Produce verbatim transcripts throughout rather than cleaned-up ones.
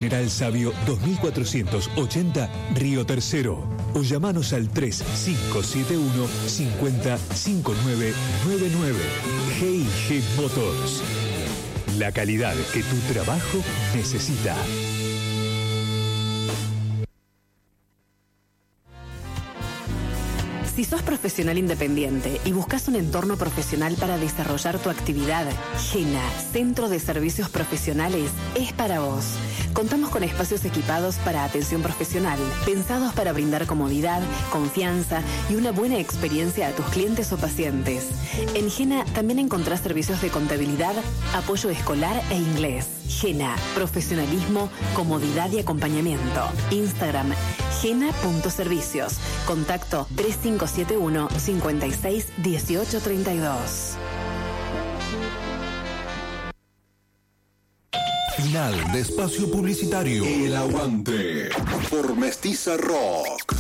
General Sabio dos mil cuatrocientos ochenta, Río Tercero. O llamanos al tres cinco siete uno, cinco cero, cinco nueve nueve nueve. G y G Motors. La calidad que tu trabajo necesita. Si sos profesional independiente y buscas un entorno profesional para desarrollar tu actividad, GENA, Centro de Servicios Profesionales, es para vos. Contamos con espacios equipados para atención profesional, pensados para brindar comodidad, confianza y una buena experiencia a tus clientes o pacientes. En GENA también encontrás servicios de contabilidad, apoyo escolar e inglés. GENA, profesionalismo, comodidad y acompañamiento. Instagram, gena punto servicios. Contacto tres cinco siete uno, cinco seis, uno ocho tres dos. Final de espacio publicitario. El aguante por Mestiza Rock.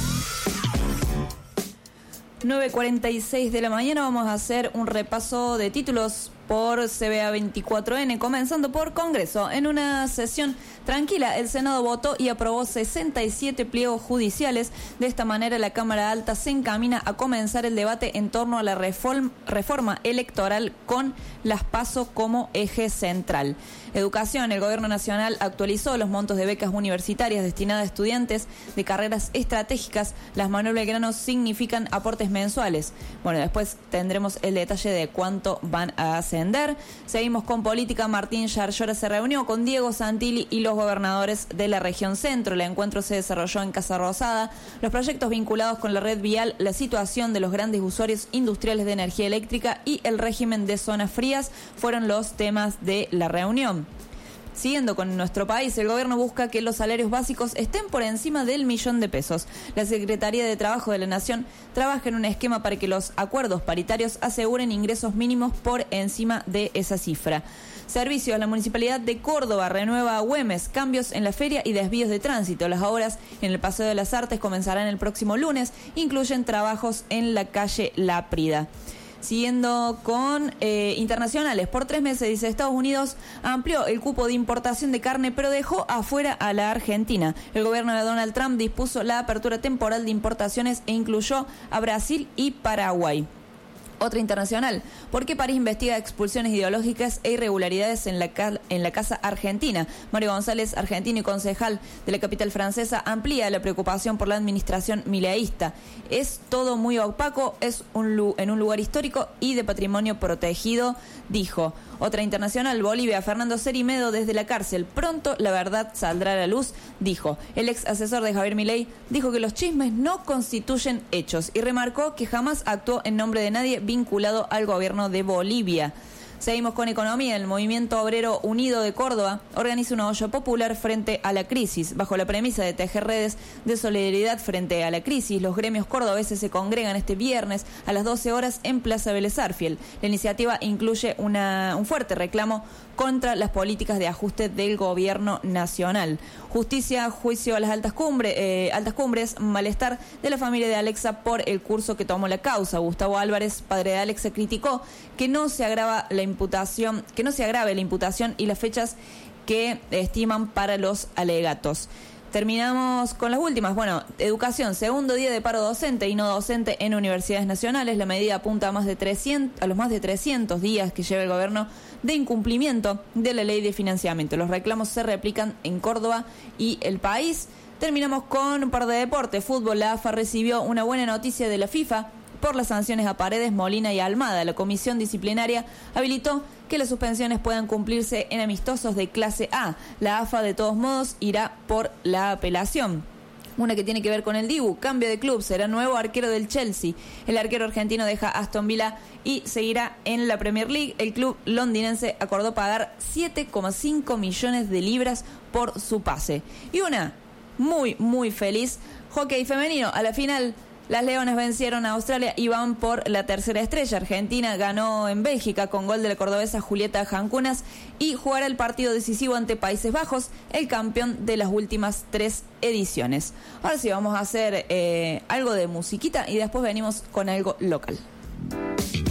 nueve cuarenta y seis de la mañana vamos a hacer un repaso de títulos por C B A veinticuatro ene, comenzando por Congreso. En una sesión tranquila, el Senado votó y aprobó sesenta y siete pliegos judiciales. De esta manera, la Cámara Alta se encamina a comenzar el debate en torno a la reform, reforma electoral con las PASO como eje central. Educación. El Gobierno Nacional actualizó los montos de becas universitarias destinadas a estudiantes de carreras estratégicas. Las Manuel Belgrano significan aportes mensuales. Bueno, después tendremos el detalle de cuánto van a ascender. Seguimos con política. Martín Yarlora se reunió con Diego Santilli y los gobernadores de la región centro. El encuentro se desarrolló en Casa Rosada. Los proyectos vinculados con la red vial, la situación de los grandes usuarios industriales de energía eléctrica y el régimen de zonas frías fueron los temas de la reunión. Siguiendo con nuestro país, el gobierno busca que los salarios básicos estén por encima del millón de pesos. La Secretaría de Trabajo de la Nación trabaja en un esquema para que los acuerdos paritarios aseguren ingresos mínimos por encima de esa cifra. Servicios. La Municipalidad de Córdoba renueva a Güemes, cambios en la feria y desvíos de tránsito. Las obras en el Paseo de las Artes comenzarán el próximo lunes. Incluyen trabajos en la calle Láprida. Siguiendo con eh, internacionales, por tres meses, dice, Estados Unidos amplió el cupo de importación de carne, pero dejó afuera a la Argentina. El gobierno de Donald Trump dispuso la apertura temporal de importaciones e incluyó a Brasil y Paraguay. Otra internacional. ¿Por qué París investiga expulsiones ideológicas e irregularidades en la, ca- en la Casa Argentina? Mario González, argentino y concejal de la capital francesa, amplía la preocupación por la administración mileísta. Es todo muy opaco, es un lu- en un lugar histórico y de patrimonio protegido, dijo. Otra internacional, Bolivia, Fernando Cerimedo desde la cárcel. Pronto la verdad saldrá a la luz, dijo. El ex asesor de Javier Milei dijo que los chismes no constituyen hechos y remarcó que jamás actuó en nombre de nadie vinculado al gobierno de Bolivia. Seguimos con economía. El Movimiento Obrero Unido de Córdoba organiza una olla popular frente a la crisis. Bajo la premisa de tejer redes de solidaridad frente a la crisis, los gremios cordobeses se congregan este viernes a las doce horas en Plaza Vélez Arfiel. La iniciativa incluye una, un fuerte reclamo contra las políticas de ajuste del gobierno nacional. Justicia, juicio a las altas cumbres, eh, altas cumbres, malestar de la familia de Alexa por el curso que tomó la causa. Gustavo Álvarez, padre de Alexa, criticó que no se agrava la imputación, que no se agrave la imputación y las fechas que estiman para los alegatos. Terminamos con las últimas. Bueno, educación, segundo día de paro docente y no docente en universidades nacionales. La medida apunta a más de trescientos, a los más de trescientos días que lleva el gobierno de incumplimiento de la ley de financiamiento. Los reclamos se replican en Córdoba y el país. Terminamos con un par de deportes. Fútbol, la AFA recibió una buena noticia de la FIFA por las sanciones a Paredes, Molina y Almada. La comisión disciplinaria habilitó que las suspensiones puedan cumplirse en amistosos de clase A. La AFA, de todos modos, irá por la apelación. Una que tiene que ver con el Dibu, cambio de club, será nuevo arquero del Chelsea. El arquero argentino deja Aston Villa y seguirá en la Premier League. El club londinense acordó pagar siete coma cinco millones de libras por su pase. Y una muy, muy feliz, hockey femenino. A la final, las Leonas vencieron a Australia y van por la tercera estrella. Argentina ganó en Bélgica con gol de la cordobesa Julieta Jancunas y jugará el partido decisivo ante Países Bajos, el campeón de las últimas tres ediciones. Ahora sí, vamos a hacer eh, algo de musiquita y después venimos con algo local.